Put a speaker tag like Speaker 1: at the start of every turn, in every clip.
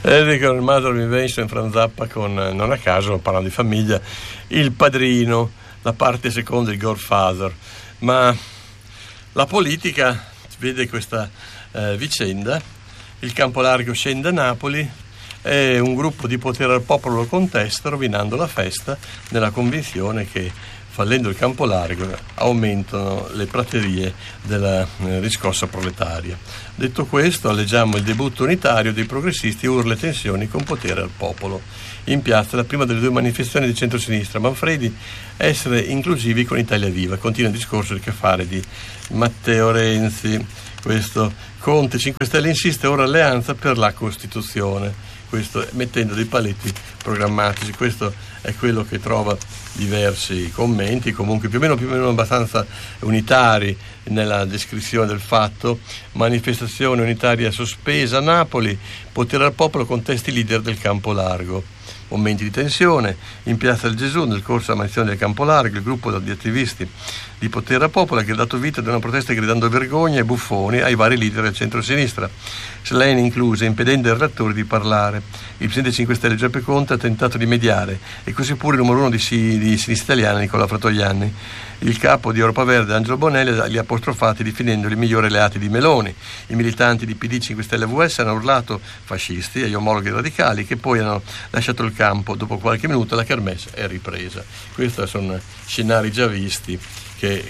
Speaker 1: Enrico Madre Invention, Franz Zappa con, non a caso, parlando di famiglia, Il Padrino, la parte seconda, il Godfather. Ma la politica vede questa vicenda, il campo largo scende a Napoli e un gruppo di potere al popolo lo contesta, rovinando la festa, nella convinzione che fallendo il campo largo aumentano le praterie della riscossa proletaria. Detto questo, alleggiamo il debutto unitario dei progressisti, urla e tensioni con potere al popolo. In piazza la prima delle due manifestazioni di centrosinistra. Manfredi: essere inclusivi con Italia Viva. Continua il discorso del che fare di Matteo Renzi. Questo Conte 5 Stelle insiste, ora alleanza per la Costituzione. Questo mettendo dei paletti programmatici. Questo è quello che trova diversi commenti, comunque più o meno abbastanza unitari nella descrizione del fatto. Manifestazione unitaria sospesa a Napoli, potere al popolo contesti i leader del campo largo. Momenti di tensione in piazza del Gesù nel corso della manifestazione del campo largo. Il gruppo di attivisti di Potere al Popolo ha dato vita ad una protesta gridando vergogna e buffoni ai vari leader del centro-sinistra, Schlein incluse, impedendo ai relatori di parlare. Il presidente 5 Stelle Giuseppe Conte ha tentato di mediare, e così pure il numero uno di Sinistra Italiana Nicola Fratoianni. Il capo di Europa Verde Angelo Bonelli li ha apostrofati definendoli i migliori alleati di Meloni. I militanti di PD 5 Stelle VS hanno urlato fascisti agli omologhi radicali, che poi hanno lasciato il campo. Dopo qualche minuto la kermesse è ripresa. Questi sono scenari già visti che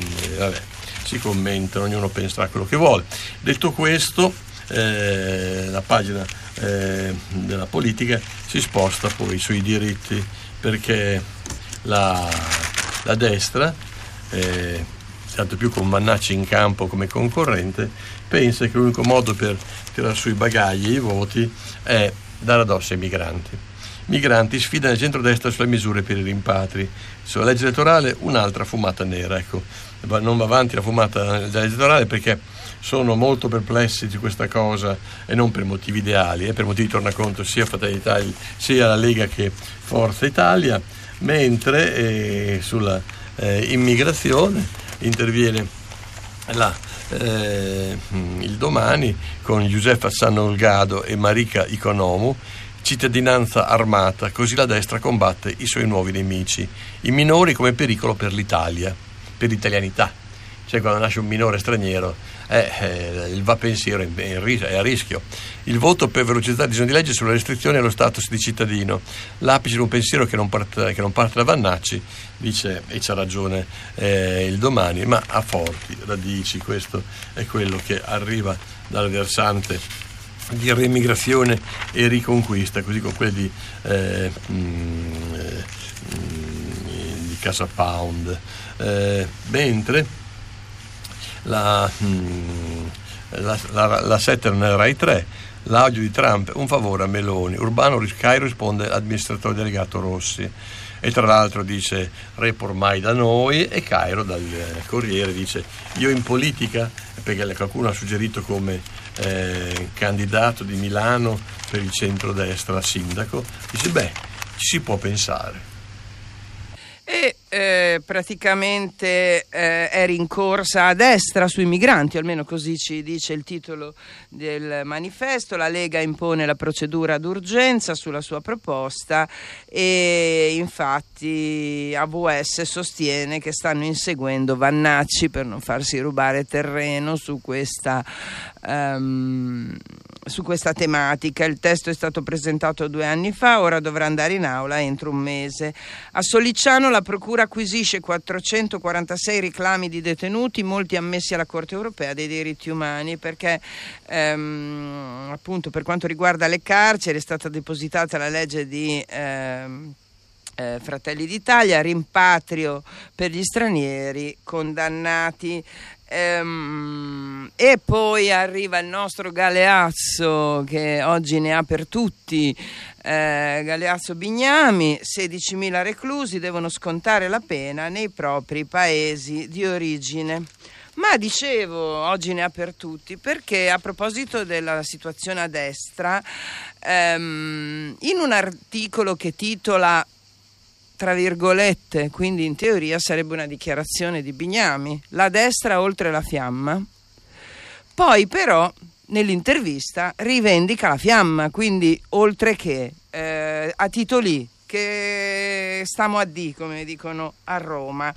Speaker 1: si commentano, ognuno pensa a quello che vuole. Detto questo, la pagina della politica si sposta poi sui diritti, perché la destra, tanto più con Vannacci in campo come concorrente, pensa che l'unico modo per tirare sui bagagli i voti è dare addosso ai migranti. Migranti sfidano il centrodestra sulle misure per i rimpatri. Sulla legge elettorale un'altra fumata nera. Ecco, non va avanti la fumata della legge elettorale perché sono molto perplessi di questa cosa, e non per motivi ideali, per motivi di tornaconto sia Fratelli d'Italia sia la Lega che Forza Italia, mentre sulla immigrazione interviene il Domani con Josefa Sanolgado e Marika Ikonomu. Cittadinanza armata, così la destra combatte i suoi nuovi nemici, i minori come pericolo per l'Italia, per l'italianità. Cioè, quando nasce un minore straniero il va pensiero è a rischio. Il voto per velocizzare il disegno di legge sulle restrizioni allo status di cittadino, l'apice di un pensiero che non parte da Vannacci, dice, e c'ha ragione il Domani, ma ha forti radici. Questo è quello che arriva dal versante di reimmigrazione e riconquista, così con quelli di Casa Pound, mentre la 7 nel Rai 3, l'audio di Trump, un favore a Meloni, Urbano Cairo risponde amministratore delegato Rossi. E tra l'altro dice rep ormai da noi, e Cairo dal Corriere dice io in politica, perché qualcuno ha suggerito come candidato di Milano per il centrodestra sindaco, dice ci si può pensare.
Speaker 2: E praticamente è rincorsa a destra sui migranti, almeno così ci dice il titolo del manifesto. La Lega impone la procedura d'urgenza sulla sua proposta, e infatti AVS sostiene che stanno inseguendo Vannacci per non farsi rubare terreno su questa tematica. Il testo è stato presentato 2 anni fa, ora dovrà andare in aula entro un mese. A Sollicciano la procura acquisisce 446 reclami di detenuti, molti ammessi alla Corte Europea dei Diritti Umani, perché appunto per quanto riguarda le carceri è stata depositata la legge di Fratelli d'Italia, rimpatrio per gli stranieri condannati. E poi arriva il nostro Galeazzo, che oggi ne ha per tutti, Galeazzo Bignami. 16.000 reclusi devono scontare la pena nei propri paesi di origine. Ma dicevo, oggi ne ha per tutti, perché a proposito della situazione a destra, in un articolo che titola tra virgolette, quindi in teoria sarebbe una dichiarazione di Bignami, la destra oltre la fiamma. Poi però nell'intervista rivendica la fiamma, quindi oltre che a titoli che stiamo a di, come dicono a Roma.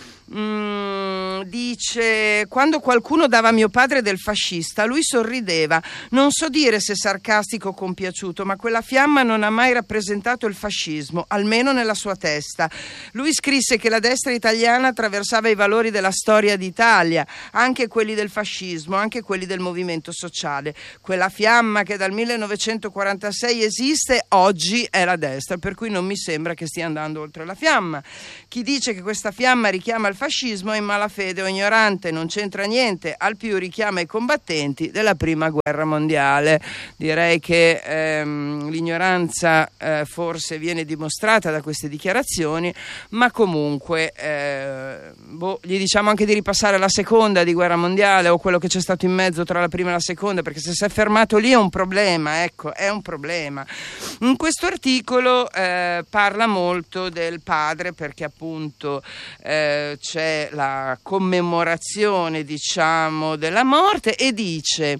Speaker 2: Dice: quando qualcuno dava a mio padre del fascista, lui sorrideva, non so dire se sarcastico o compiaciuto, ma quella fiamma non ha mai rappresentato il fascismo, almeno nella sua testa. Lui scrisse che la destra italiana attraversava i valori della storia d'Italia, anche quelli del fascismo, anche quelli del movimento sociale. Quella fiamma che dal 1946 esiste oggi è la destra, per cui non mi sembra che stia andando oltre la fiamma. Chi dice che questa fiamma richiama il fascismo è in malafede o ignorante, non c'entra niente, al più richiama i combattenti della prima guerra mondiale. Direi che l'ignoranza forse viene dimostrata da queste dichiarazioni, ma comunque gli diciamo anche di ripassare la seconda di guerra mondiale o quello che c'è stato in mezzo tra la prima e la seconda, perché se si è fermato lì è un problema, ecco, è un problema. In questo articolo parla molto del padre, perché appunto c'è la commemorazione, diciamo, della morte, e dice,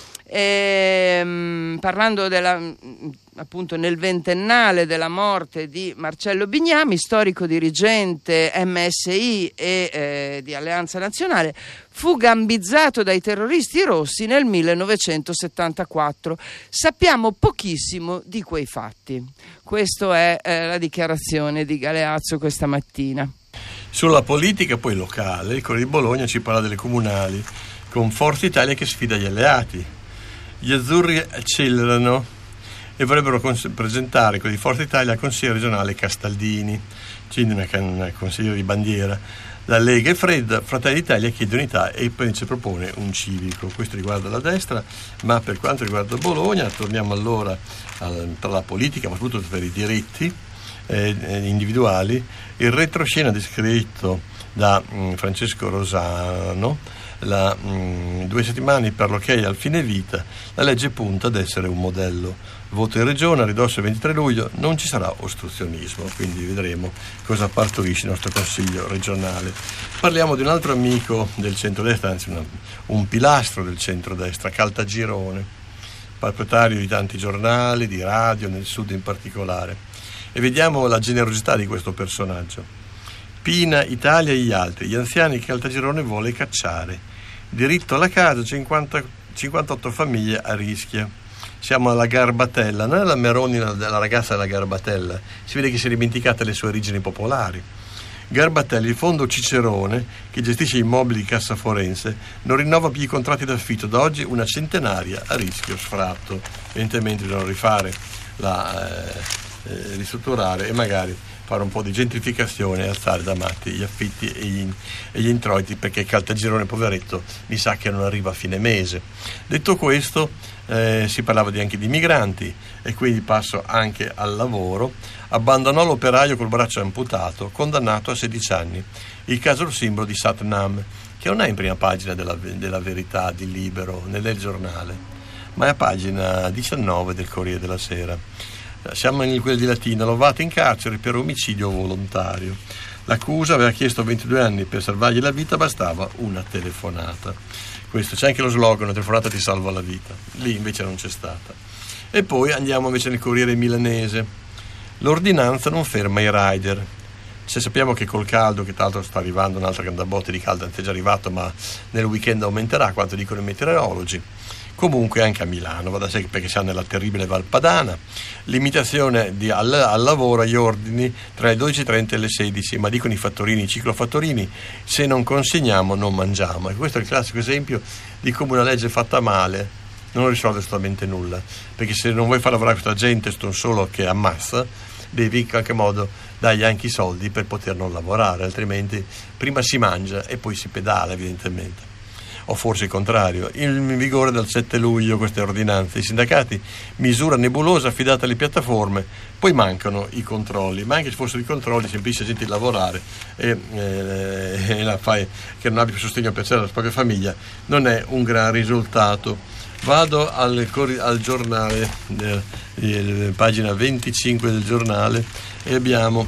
Speaker 2: parlando appunto nel ventennale della morte di Marcello Bignami, storico dirigente MSI e di Alleanza Nazionale, fu gambizzato dai terroristi rossi nel 1974. Sappiamo pochissimo di quei fatti. Questa è la dichiarazione di Galeazzo questa mattina.
Speaker 1: Sulla politica poi locale, il Corriere di Bologna ci parla delle comunali, con Forza Italia che sfida gli alleati. Gli azzurri accelerano e vorrebbero presentare quelli di Forza Italia al Consiglio regionale Castaldini, quindi una consigliere di bandiera. La Lega e Fratelli d'Italia chiede unità e poi ci propone un civico. Questo riguarda la destra, ma per quanto riguarda Bologna, torniamo allora tra la politica, ma soprattutto per i diritti individuali. Il retroscena descritto da Francesco Rosano, 2 settimane per l'ok al fine vita, la legge punta ad essere un modello. Voto in regione, a ridosso del 23 luglio, non ci sarà ostruzionismo, quindi vedremo cosa partorisce il nostro consiglio regionale. Parliamo di un altro amico del centrodestra, anzi un pilastro del centrodestra, Caltagirone, proprietario di tanti giornali, di radio, nel sud in particolare. E vediamo la generosità di questo personaggio. Pina, Italia e gli altri, gli anziani che Caltagirone vuole cacciare. Diritto alla casa, 58 famiglie a rischio. Siamo alla Garbatella, non è la Meroni, la ragazza della Garbatella, si vede che si è dimenticata le sue origini popolari. Garbatella, il fondo Cicerone, che gestisce immobili di Cassa Forense, non rinnova più i contratti d'affitto, da oggi una centenaria a rischio sfratto. Evidentemente bisogna rifare ristrutturare e magari fare un po' di gentrificazione e alzare da matti gli affitti e gli introiti, perché Caltagirone, poveretto, mi sa che non arriva a fine mese. Detto questo, si parlava anche di migranti, e quindi passo anche al lavoro. Abbandonò l'operaio col braccio amputato, condannato a 16 anni. Il caso il simbolo di Satnam, che non è in prima pagina della Verità, di Libero, nel giornale, ma è a pagina 19 del Corriere della Sera. Siamo in quel di Latina, Lovato in carcere per omicidio volontario. L'accusa aveva chiesto 22 anni per salvargli la vita, bastava una telefonata. Questo, c'è anche lo slogan, una telefonata ti salva la vita. Lì invece non c'è stata. E poi andiamo invece nel Corriere Milanese. L'ordinanza non ferma i rider. Sappiamo che col caldo, che tra l'altro sta arrivando un'altra candabotte di caldo, è già arrivato, ma nel weekend aumenterà, quanto dicono i meteorologi. Comunque anche a Milano, va da sé, perché siamo nella terribile Valpadana, limitazione al lavoro agli ordini tra le 12.30 e le 16, ma dicono i fattorini, i ciclofattorini, se non consegniamo non mangiamo. E questo è il classico esempio di come una legge fatta male non risolve assolutamente nulla, perché se non vuoi far lavorare questa gente, non solo che ammassa, devi in qualche modo dargli anche i soldi per poter non lavorare, altrimenti prima si mangia e poi si pedala, evidentemente. O forse il contrario. In vigore dal 7 luglio queste ordinanze. I sindacati, misura nebulosa affidata alle piattaforme, poi mancano i controlli, ma anche se fossero i controlli si impedisce a gente di lavorare e la fai che non abbia più sostegno per sé della propria famiglia, non è un gran risultato. Vado al giornale, pagina 25 del giornale, e abbiamo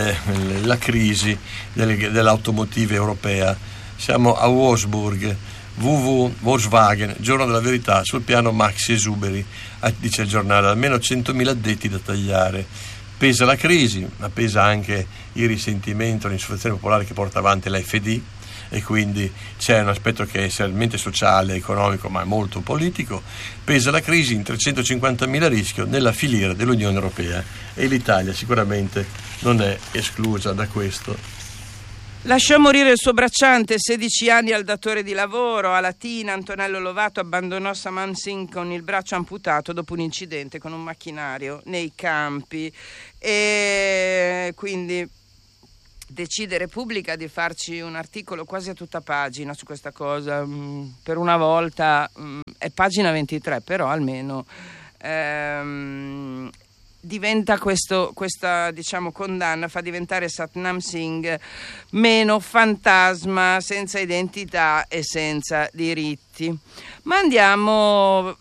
Speaker 1: la crisi dell'automotive europea. Siamo a Wolfsburg Volkswagen, giorno della verità sul piano Maxi Esuberi, dice il giornale, almeno 100.000 addetti da tagliare. Pesa la crisi, ma pesa anche il risentimento, l'insoddisfazione popolare che porta avanti l'AfD, e quindi c'è un aspetto che è essenzialmente sociale, economico, ma è molto politico. Pesa la crisi in 350.000 rischio nella filiera dell'Unione Europea, e l'Italia sicuramente non è esclusa da questo.
Speaker 2: Lasciò morire il suo bracciante, 16 anni al datore di lavoro. A Latina Antonello Lovato abbandonò Samam Singh con il braccio amputato dopo un incidente con un macchinario nei campi, e quindi decide Repubblica di farci un articolo quasi a tutta pagina su questa cosa. Per una volta è pagina 23, però almeno diventa questa diciamo condanna fa diventare Satnam Singh meno fantasma, senza identità e senza diritti. Ma andiamo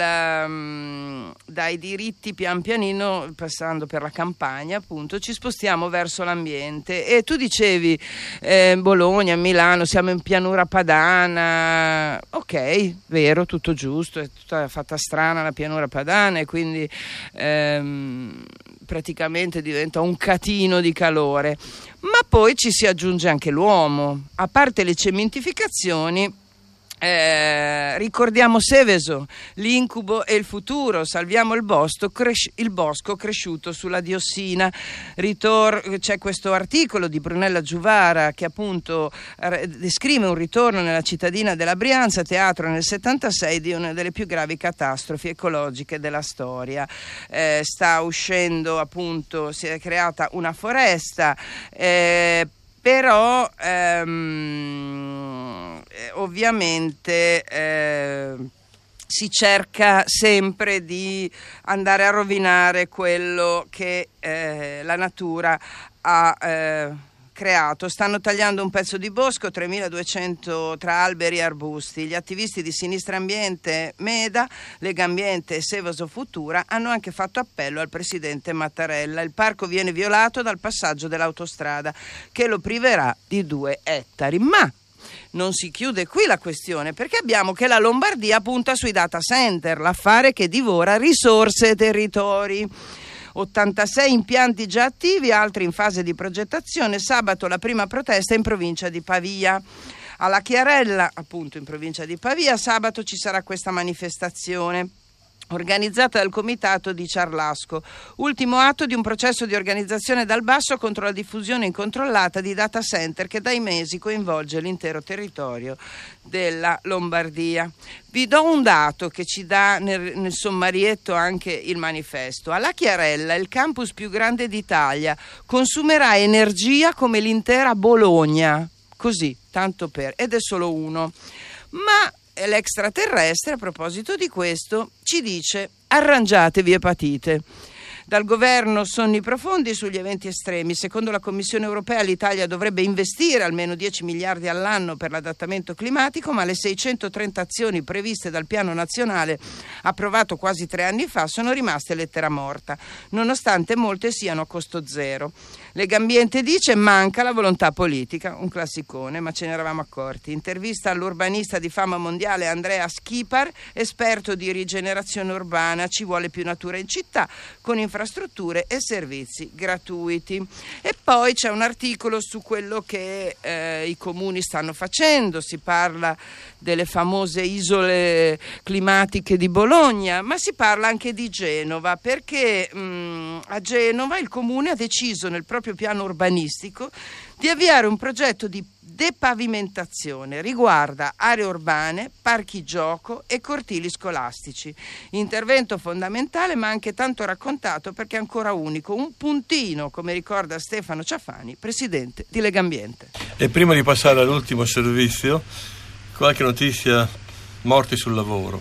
Speaker 2: dai diritti pian pianino, passando per la campagna, appunto, ci spostiamo verso l'ambiente. E tu dicevi Bologna, Milano, siamo in pianura padana. Ok, vero, tutto giusto, è tutta fatta strana la pianura padana, e quindi praticamente diventa un catino di calore. Ma poi ci si aggiunge anche l'uomo. A parte le cementificazioni, ricordiamo Seveso, l'incubo e il futuro. Salviamo il bosco cresciuto sulla diossina. C'è questo articolo di Brunella Giuvara che appunto descrive un ritorno nella cittadina della Brianza, teatro nel 76 di una delle più gravi catastrofi ecologiche della storia. Sta uscendo, appunto, si è creata una foresta, però ovviamente si cerca sempre di andare a rovinare quello che la natura ha creato. Stanno tagliando un pezzo di bosco, 3.200 tra alberi e arbusti. Gli attivisti di Sinistra Ambiente, Meda, Lega Ambiente e Seveso Futura hanno anche fatto appello al presidente Mattarella. Il parco viene violato dal passaggio dell'autostrada che lo priverà di 2 ettari. Ma non si chiude qui la questione, perché abbiamo che la Lombardia punta sui data center, l'affare che divora risorse e territori. 86 impianti già attivi, altri in fase di progettazione. Sabato la prima protesta in provincia di Pavia. Alla Chiarella, appunto in provincia di Pavia, sabato ci sarà questa manifestazione organizzata dal comitato di Ciarlasco, ultimo atto di un processo di organizzazione dal basso contro la diffusione incontrollata di data center che dai mesi coinvolge l'intero territorio della Lombardia. Vi do un dato che ci dà nel sommarietto anche il manifesto. Alla Chiarella, il campus più grande d'Italia, consumerà energia come l'intera Bologna, così, tanto per, ed è solo uno. Ma l'extraterrestre, a proposito di questo, ci dice: arrangiatevi e patite. Dal governo sonni profondi sugli eventi estremi. Secondo la Commissione europea l'Italia dovrebbe investire almeno 10 miliardi all'anno per l'adattamento climatico, ma le 630 azioni previste dal piano nazionale approvato quasi 3 anni fa sono rimaste lettera morta, nonostante molte siano a costo zero. Lega Ambiente dice: manca la volontà politica, un classicone, ma ce ne eravamo accorti. Intervista all'urbanista di fama mondiale Andrea Schipar, esperto di rigenerazione urbana. Ci vuole più natura in città, con infrastrutture e servizi gratuiti. E poi c'è un articolo su quello che i comuni stanno facendo. Si parla delle famose isole climatiche di Bologna, ma si parla anche di Genova, perché a Genova il comune ha deciso nel proprio piano urbanistico di avviare un progetto di depavimentazione. Riguarda aree urbane, parchi gioco e cortili scolastici. Intervento fondamentale, ma anche tanto raccontato perché è ancora unico. Un puntino, come ricorda Stefano Ciafani, presidente di Lega Ambiente.
Speaker 1: E prima di passare all'ultimo servizio, qualche notizia: morti sul lavoro.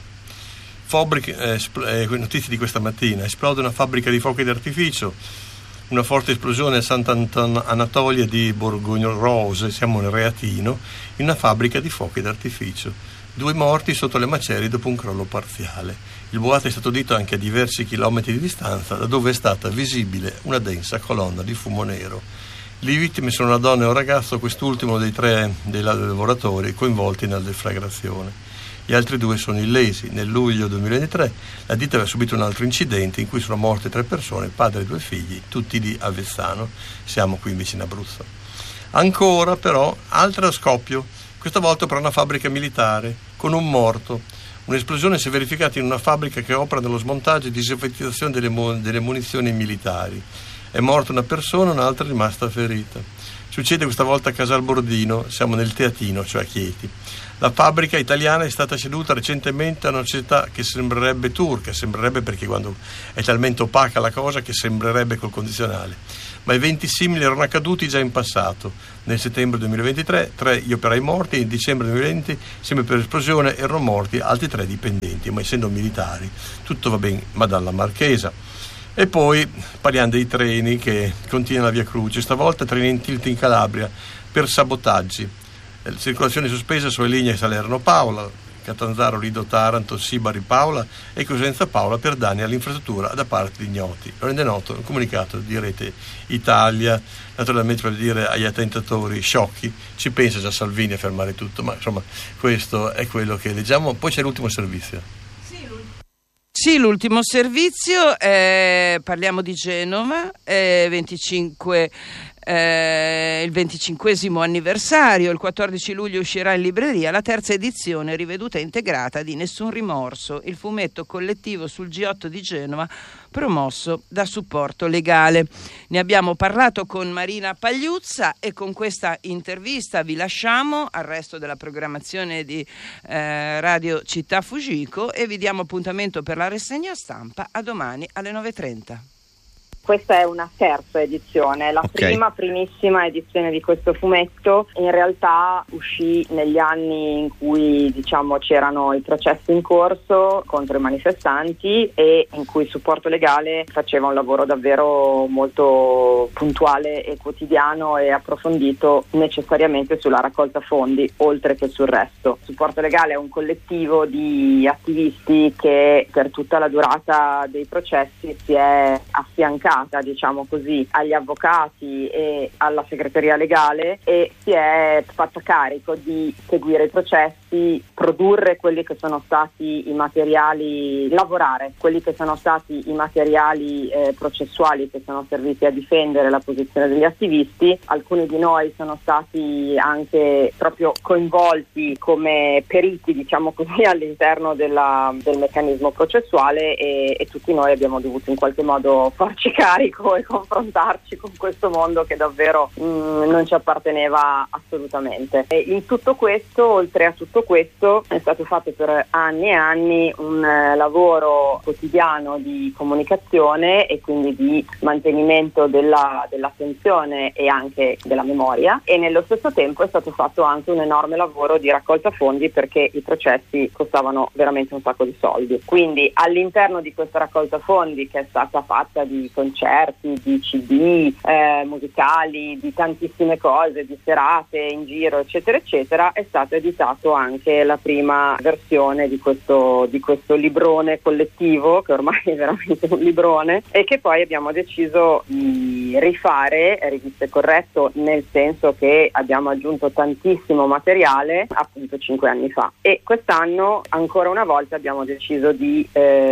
Speaker 1: Notizie di questa mattina: esplode una fabbrica di fuochi d'artificio. Una forte esplosione a Sant'Anatolia di Borgognose, siamo nel Reatino, in una fabbrica di fuochi d'artificio. 2 morti sotto le macerie dopo un crollo parziale. Il boato è stato udito anche a diversi chilometri di distanza, da dove è stata visibile una densa colonna di fumo nero. Le vittime sono una donna e un ragazzo, quest'ultimo dei 3 dei lavoratori coinvolti nella deflagrazione. Gli altri 2 sono illesi. Nel luglio 2023 la ditta aveva subito un altro incidente in cui sono morte 3 persone, padre e 2 figli, tutti di Avezzano. Siamo qui invece in Abruzzo. Ancora però, altro scoppio, questa volta per una fabbrica militare, con un morto. Un'esplosione si è verificata in una fabbrica che opera nello smontaggio e disinfettazione delle munizioni militari. È morta una persona, un'altra è rimasta ferita. Succede questa volta a Casal Bordino, siamo nel Teatino, cioè a Chieti. La fabbrica italiana è stata ceduta recentemente a una società che sembrerebbe turca, sembrerebbe perché quando è talmente opaca la cosa che sembrerebbe col condizionale. Ma eventi simili erano accaduti già in passato. Nel settembre 2023 3 gli operai morti e in dicembre 2020, sempre per esplosione, erano morti altri 3 dipendenti, ma essendo militari tutto va bene, ma dalla Marchesa. E poi parliamo dei treni che continuano la Via Crucis, stavolta treni in tilt in Calabria per sabotaggi. Circolazione sospesa sulle linee Salerno-Paola, Catanzaro, Lido, Taranto, Sibari, Paola e Cosenza Paola per danni all'infrastruttura da parte di ignoti. Lo rende noto un comunicato di Rete Italia, naturalmente per dire agli attentatori sciocchi, ci pensa già Salvini a fermare tutto, ma insomma questo è quello che leggiamo. Poi c'è l'ultimo servizio.
Speaker 2: Sì, l'ultimo servizio, parliamo di Genova, 25 il 25esimo anniversario. Il 14 luglio uscirà in libreria la terza edizione riveduta e integrata di Nessun rimorso, il fumetto collettivo sul G8 di Genova promosso da Supporto Legale. Ne abbiamo parlato con Marina Pagliuzza e con questa intervista vi lasciamo al resto della programmazione di Radio Città Fujiko e vi diamo appuntamento per la rassegna stampa a domani alle 9:30.
Speaker 3: Questa è una terza edizione, la primissima edizione di questo fumetto in realtà uscì negli anni in cui c'erano i processi in corso contro i manifestanti e in cui Supporto Legale faceva un lavoro davvero molto puntuale e quotidiano e approfondito necessariamente sulla raccolta fondi oltre che sul resto. Supporto Legale è un collettivo di attivisti che per tutta la durata dei processi si è affiancato agli avvocati e alla segreteria legale e si è fatta carico di seguire i processi, produrre quelli che sono stati i materiali, lavorare quelli che sono stati i materiali processuali che sono serviti a difendere la posizione degli attivisti. Alcuni di noi sono stati anche proprio coinvolti come periti all'interno del meccanismo processuale e tutti noi abbiamo dovuto in qualche modo farci carico e confrontarci con questo mondo che davvero non ci apparteneva assolutamente. E in tutto questo, oltre a tutto questo, è stato fatto per anni e anni un lavoro quotidiano di comunicazione e quindi di mantenimento dell'attenzione e anche della memoria, e nello stesso tempo è stato fatto anche un enorme lavoro di raccolta fondi perché i processi costavano veramente un sacco di soldi. Quindi all'interno di questa raccolta fondi, che è stata fatta di concerti, di CD musicali, di tantissime cose, di serate in giro eccetera eccetera, è stato editato anche la prima versione di questo librone collettivo, che ormai è veramente un librone, e che poi abbiamo deciso di rifare, riviste corretto, nel senso che abbiamo aggiunto tantissimo materiale appunto 5 anni fa, e quest'anno ancora una volta abbiamo deciso di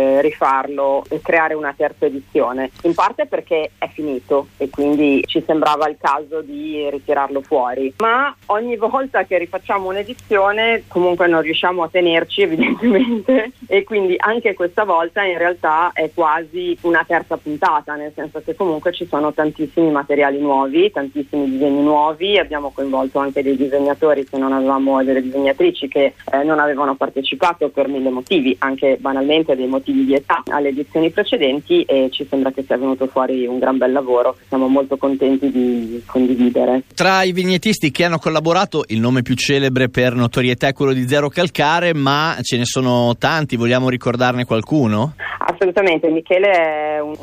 Speaker 3: rifarlo e creare una terza edizione, in parte perché è finito e quindi ci sembrava il caso di ritirarlo fuori, ma ogni volta che rifacciamo un'edizione comunque non riusciamo a tenerci evidentemente, e quindi anche questa volta in realtà è quasi una terza puntata, nel senso che comunque ci sono tantissimi materiali nuovi, tantissimi disegni nuovi, abbiamo coinvolto anche dei disegnatori che non avevamo, delle disegnatrici che non avevano partecipato per 1000 motivi, anche banalmente dei motivi di età alle edizioni precedenti, e ci sembra che sia venuto fuori un gran bel lavoro che siamo molto contenti di condividere.
Speaker 4: Tra i vignettisti che hanno collaborato, il nome più celebre per notorietà è quello di Zero Calcare, ma ce ne sono tanti, vogliamo ricordarne qualcuno?
Speaker 3: Assolutamente, Michele è un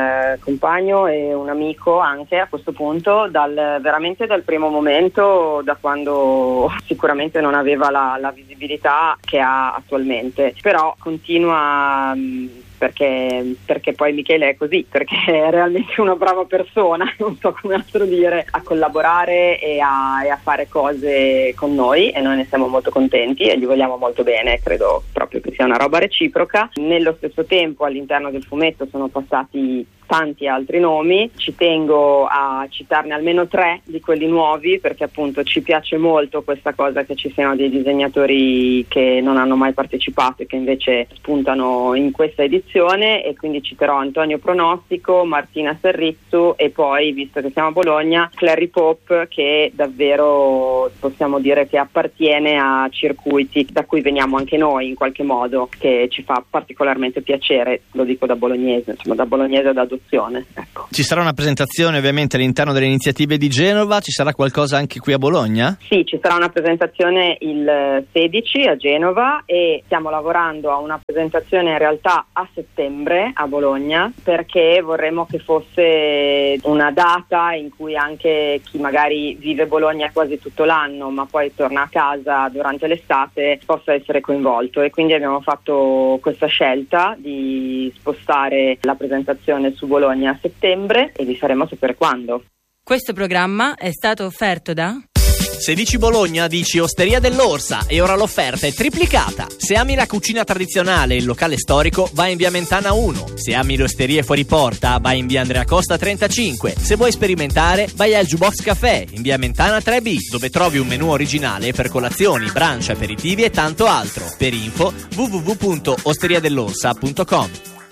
Speaker 3: compagno e un amico anche a questo punto, veramente dal primo momento, da quando sicuramente non aveva la visibilità che ha attualmente, però continua perché poi Michele è così, perché è realmente una brava persona, non so come altro dire, a collaborare e a fare cose con noi, e noi ne siamo molto contenti e gli vogliamo molto bene. Credo proprio che sia una roba reciproca. Nello stesso tempo all'interno del fumetto sono passati tanti altri nomi, ci tengo a citarne almeno 3 di quelli nuovi, perché appunto ci piace molto questa cosa che ci siano dei disegnatori che non hanno mai partecipato e che invece spuntano in questa edizione, e quindi citerò Antonio Pronostico, Martina Serrizzu e poi, visto che siamo a Bologna, Clary Pope, che davvero possiamo dire che appartiene a circuiti da cui veniamo anche noi in qualche modo, che ci fa particolarmente piacere, lo dico da bolognese, insomma da bolognese ad adozione. Ecco.
Speaker 4: Ci sarà una presentazione ovviamente all'interno delle iniziative di Genova, ci sarà qualcosa anche qui a Bologna?
Speaker 3: Sì, ci sarà una presentazione il 16 a Genova, e stiamo lavorando a una presentazione in realtà a settembre a Bologna, perché vorremmo che fosse una data in cui anche chi magari vive Bologna quasi tutto l'anno ma poi torna a casa durante l'estate possa essere coinvolto, e quindi abbiamo fatto questa scelta di spostare la presentazione su Bologna a settembre e vi faremo sapere quando.
Speaker 5: Questo programma è stato offerto da...
Speaker 4: Se dici Bologna, dici Osteria dell'Orsa, e ora l'offerta è triplicata. Se ami la cucina tradizionale e il locale storico, vai in via Mentana 1. Se ami le osterie fuori porta, vai in via Andrea Costa 35. Se vuoi sperimentare, vai al Jukebox Café in via Mentana 3B, dove trovi un menù originale per colazioni, brunch, aperitivi e tanto altro. Per info www.osteriadell'orsa.com.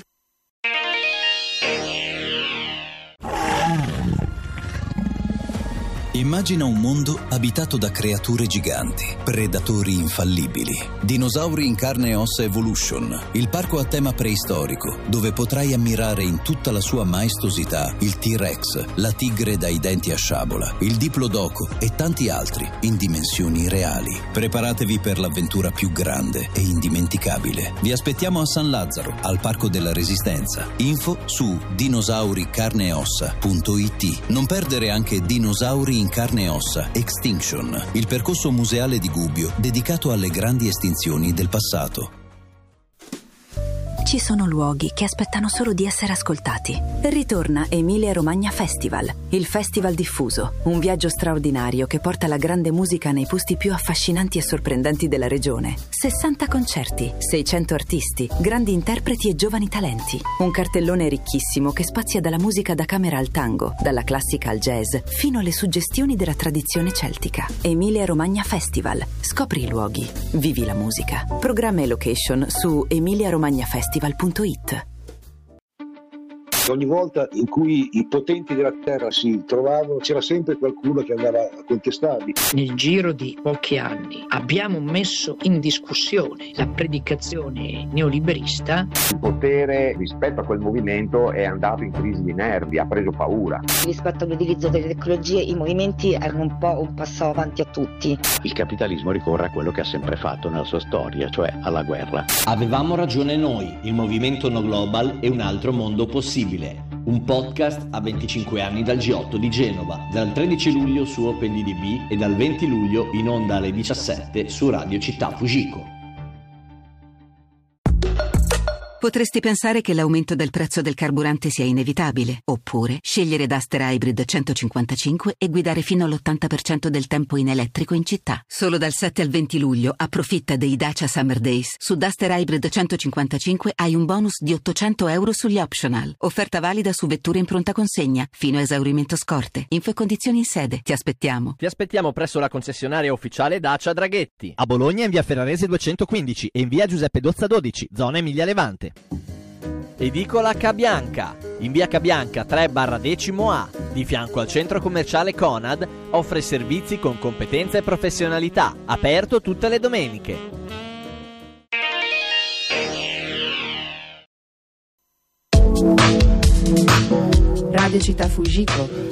Speaker 6: Immagina un mondo abitato da creature giganti, predatori infallibili. Dinosauri in carne e ossa Evolution, il parco a tema preistorico, dove potrai ammirare in tutta la sua maestosità il T-Rex, la tigre dai denti a sciabola, il Diplodoco e tanti altri in dimensioni reali. Preparatevi per l'avventura più grande e indimenticabile. Vi aspettiamo a San Lazzaro, al Parco della Resistenza. Info su dinosauricarneeossa.it. Non perdere anche Dinosauri in carne e ossa Extinction, il percorso museale di Gubbio dedicato alle grandi estinzioni del passato.
Speaker 7: Ci sono luoghi che aspettano solo di essere ascoltati. Ritorna Emilia Romagna Festival, il festival diffuso, un viaggio straordinario che porta la grande musica nei posti più affascinanti e sorprendenti della regione. 60 concerti, 600 artisti, grandi interpreti e giovani talenti. Un cartellone ricchissimo che spazia dalla musica da camera al tango, dalla classica al jazz, fino alle suggestioni della tradizione celtica. Emilia Romagna Festival. Scopri i luoghi, vivi la musica. Programma e location su emiliaromagnafestival.it.
Speaker 8: Ogni volta in cui i potenti della terra si trovavano c'era sempre qualcuno che andava a contestarli.
Speaker 9: Nel giro di pochi anni abbiamo messo in discussione la predicazione neoliberista.
Speaker 10: Il potere rispetto a quel movimento è andato in crisi di nervi, ha preso paura.
Speaker 11: Rispetto all'utilizzo delle tecnologie i movimenti erano un po' un passo avanti a tutti.
Speaker 12: Il capitalismo ricorre a quello che ha sempre fatto nella sua storia, cioè alla guerra.
Speaker 13: Avevamo ragione noi, il movimento No Global e un altro mondo possibile. Un podcast a 25 anni dal G8 di Genova, dal 13 luglio su OpenDDB e dal 20 luglio in onda alle 17 su Radio Città Fujiko.
Speaker 14: Potresti pensare che l'aumento del prezzo del carburante sia inevitabile, oppure scegliere Duster Hybrid 155 e guidare fino all'80% del tempo in elettrico in città. Solo dal 7 al 20 luglio approfitta dei Dacia Summer Days. Su Duster Hybrid 155 hai un bonus di €800 sugli optional. Offerta valida su vetture in pronta consegna, fino a esaurimento scorte. Info e condizioni in sede. Ti aspettiamo.
Speaker 4: Ti aspettiamo presso la concessionaria ufficiale Dacia Draghetti. A Bologna in via Ferrarese 215 e in via Giuseppe Dozza 12, zona Emilia Levante. Edicola Cabianca, in via Cabianca 3/10A, di fianco al centro commerciale Conad, offre servizi con competenza e professionalità, aperto tutte le domeniche.
Speaker 15: Radio Città Fujiko.